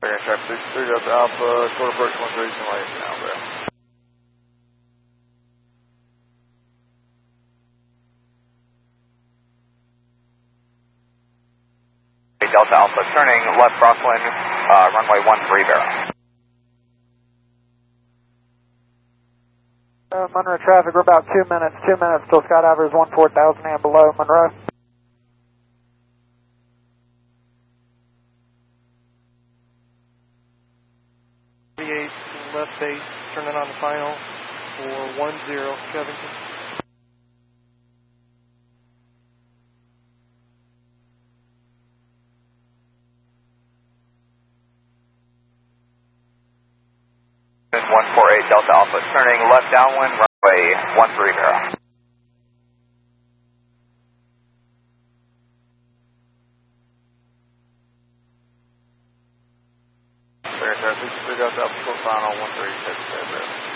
Traffic 63 Delta Alpha, short approach 13 lane now, bro. Delta Alpha, turning left crosswind, runway 13 Barrow. Monroe traffic, we're about 2 minutes till Skydivers 14,000 and below Monroe. Left base, turning on the final for 10 Covington. And 148 Delta Alpha, turning left downwind, runway 13 Barrow. Traffic 63 Delta Alpha, short final 13 bro.